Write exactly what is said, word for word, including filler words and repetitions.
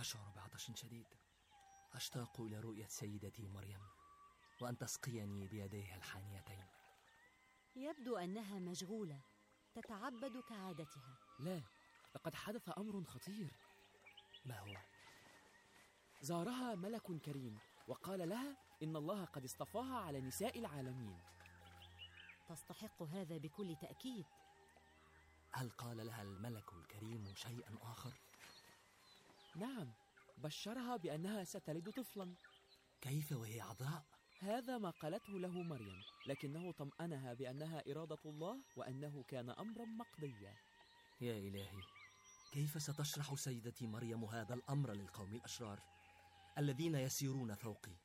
أشعر بعطش شديد، أشتاق إلى رؤية سيدتي مريم وأن تسقيني بيديها الحانيتين. يبدو أنها مشغولة تتعبد كعادتها. لا، لقد حدث أمر خطير. ما هو؟ زارها ملك كريم وقال لها إن الله قد اصطفاها على نساء العالمين. تستحق هذا بكل تأكيد. هل قال لها الملك الكريم شيئا آخر؟ نعم، بشرها بأنها ستلد طفلا. كيف وهي عذراء؟ هذا ما قالته له مريم، لكنه طمأنها بأنها إرادة الله وأنه كان أمرا مقضيا. يا إلهي، كيف ستشرح سيدتي مريم هذا الأمر للقوم الأشرار الذين يسيرون فوقي